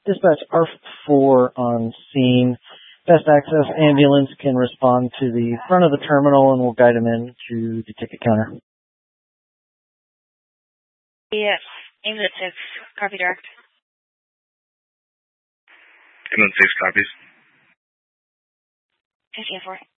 Dispatch R4 on scene. Best access ambulance can respond to the front of the terminal and will guide them in to the ticket counter. Yes, ambulance 6, copy direct. Ambulance 6 copies. 15-4.